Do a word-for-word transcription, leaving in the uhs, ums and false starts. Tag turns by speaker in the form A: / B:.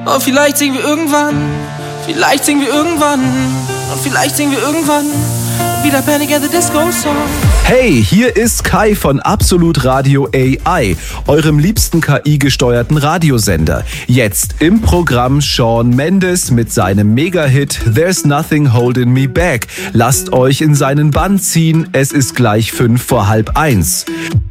A: Oh, vielleicht singen wir irgendwann, vielleicht singen wir irgendwann, und vielleicht singen wir irgendwann wieder Panic at the Disco Song.
B: Hey, hier ist Kai von Absolut Radio A I, eurem liebsten K I-gesteuerten Radiosender. Jetzt im Programm Shawn Mendes mit seinem Mega-Hit There's Nothing Holding Me Back. Lasst euch in seinen Bann ziehen, es ist gleich fünf vor halb eins.